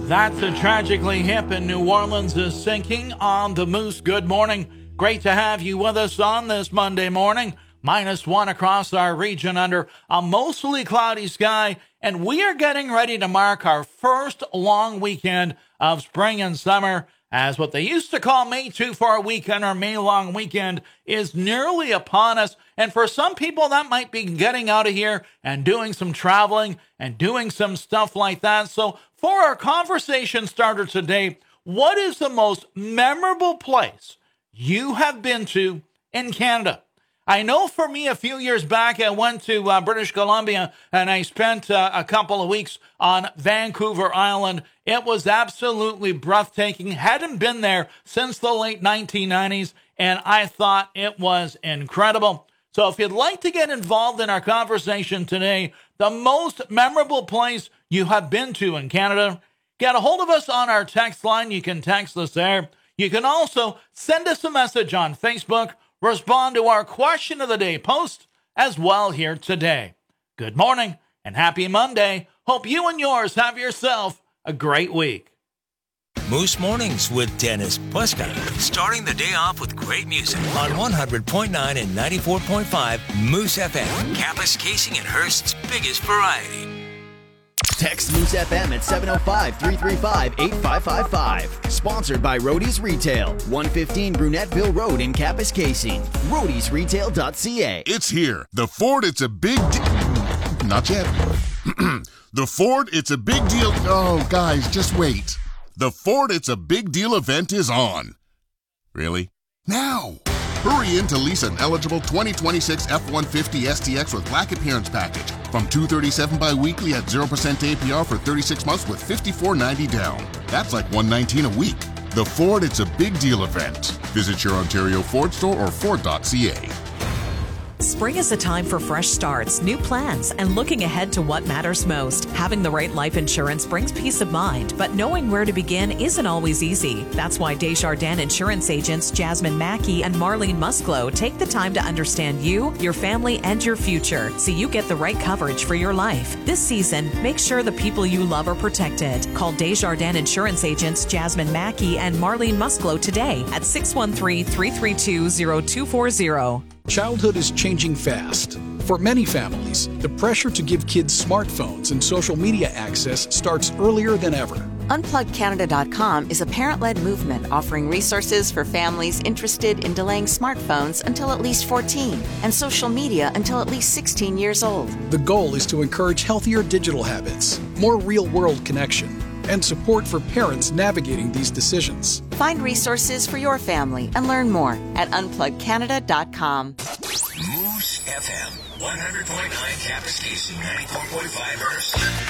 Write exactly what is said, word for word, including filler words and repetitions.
That's a Tragically Hip in New Orleans is sinking on the Moose. Good morning. Great to have you with us on this Monday morning. Minus one across our region under a mostly cloudy sky. And we are getting ready to mark our first long weekend of spring and summer, as what they used to call May two for a weekend or May long weekend is nearly upon us. And for some people, that might be getting out of here and doing some traveling and doing some stuff like that. So for our conversation starter today, what is the most memorable place you have been to in Canada? I know for me, a few years back, I went to uh, British Columbia and I spent uh, a couple of weeks on Vancouver Island. It was absolutely breathtaking. Hadn't been there since the late nineteen nineties, and I thought it was incredible. So if you'd like to get involved in our conversation today, the most memorable place you have been to in Canada, get a hold of us on our text line. You can text us there. You can also send us a message on Facebook. Respond to our question of the day post as well here today. Good morning and happy Monday. Hope you and yours have yourself a great week. Moose Mornings with Dennis Puska. Starting the day off with great music on one hundred point nine and ninety-four point five Moose F M. Kapuskasing and Hearst's biggest variety. Text Moose F M at seven oh five, three three five, eight five five five. Sponsored by Roadies Retail, one fifteen Brunetteville Road in Kapuskasing. roadies retail dot c a. It's here. The Ford It's a Big Deal. Not yet. The Ford It's a Big Deal. Oh, guys, just wait. The Ford It's a Big Deal event is on. Really? Now. Hurry in to lease an eligible twenty twenty-six F one fifty S T X with black appearance package from two hundred thirty-seven dollars bi-weekly at zero percent A P R for thirty-six months with fifty-four ninety down. That's like one hundred nineteen dollars a week. The Ford It's a Big Deal event. Visit your Ontario Ford store or ford dot c a. Spring is a time for fresh starts, new plans, and looking ahead to what matters most. Having the right life insurance brings peace of mind, but knowing where to begin isn't always easy. That's why Desjardins Insurance agents Jasmine Mackey and Marlene Musclo take the time to understand you, your family, and your future so you get the right coverage for your life. This season, make sure the people you love are protected. Call Desjardins Insurance agents Jasmine Mackey and Marlene Musclo today at six one three, three three two, zero two four zero. Childhood is changing fast. For many families, the pressure to give kids smartphones and social media access starts earlier than ever. unplugged canada dot com is a parent-led movement offering resources for families interested in delaying smartphones until at least fourteen and social media until at least sixteen years old. The goal is to encourage healthier digital habits, more real-world connection, and support for parents navigating these decisions. Find resources for your family and learn more at unplugged canada dot com. Moose F M, one hundred point nine Kapuskasing, ninety-four point five Hearst.